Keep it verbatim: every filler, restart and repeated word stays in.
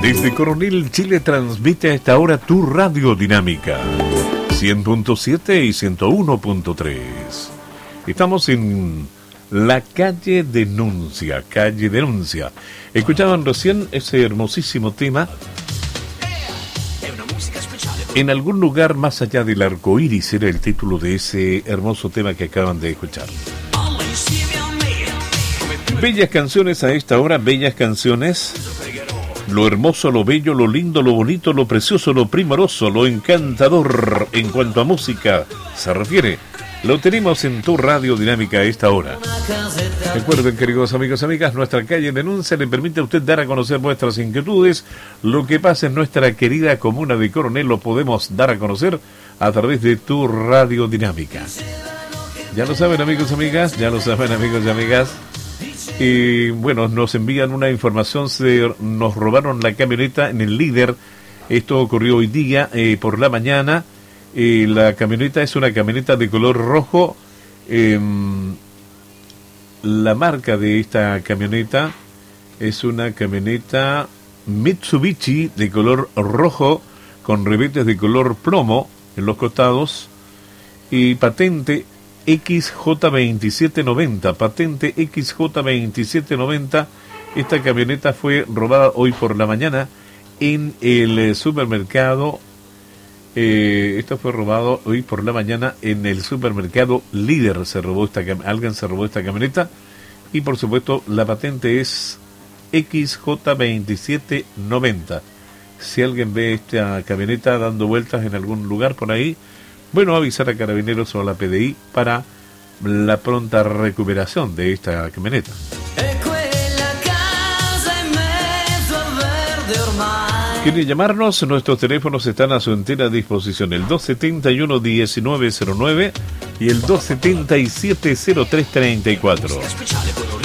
Desde Coronel, Chile, transmite a esta hora tu Radio Dinámica cien punto siete y ciento uno punto tres. Estamos en la calle Denuncia, calle Denuncia. Escuchaban recién ese hermosísimo tema. En algún lugar más allá del arco iris era el título de ese hermoso tema que acaban de escuchar. Bellas canciones a esta hora, bellas canciones. Lo hermoso, lo bello, lo lindo, lo bonito, lo precioso, lo primoroso, lo encantador en cuanto a música se refiere. Lo tenemos en tu Radio Dinámica a esta hora. Recuerden, queridos amigos y amigas, nuestra calle Denuncia le permite a usted dar a conocer vuestras inquietudes. Lo que pasa en nuestra querida comuna de Coronel lo podemos dar a conocer a través de tu Radio Dinámica. Ya lo saben, amigos y amigas, ya lo saben, amigos y amigas. Y bueno, nos envían una información, se nos robaron la camioneta en el Líder. Esto ocurrió hoy día eh, por la mañana. Eh, la camioneta es una camioneta de color rojo. Eh, la marca de esta camioneta es una camioneta Mitsubishi de color rojo con ribetes de color plomo en los costados y patente X J veintisiete noventa, patente X J veintisiete noventa. Esta camioneta fue robada hoy por la mañana en el supermercado. Eh, esto fue robado hoy por la mañana en el supermercado Líder. Se robó esta alguien se robó esta camioneta y por supuesto la patente es X J veintisiete noventa. Si alguien ve esta camioneta dando vueltas en algún lugar por ahí, bueno, avisar a Carabineros o a la P D I para la pronta recuperación de esta camioneta. ¿Quiere llamarnos? Nuestros teléfonos están a su entera disposición. El dos setenta y uno, diecinueve cero nueve y el dos setenta y siete, cero tres treinta y cuatro.